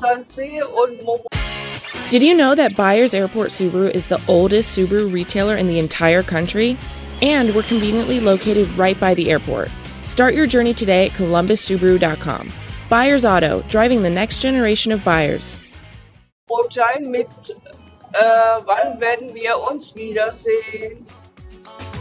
Wassersee und Mobile. Did you know that Byers Airport Subaru is the oldest Subaru retailer in the entire country? And we're conveniently located right by the airport. Start your journey today at columbussubaru.com. Byers Auto, driving the next generation of buyers. Mit wann werden wir uns wiedersehen?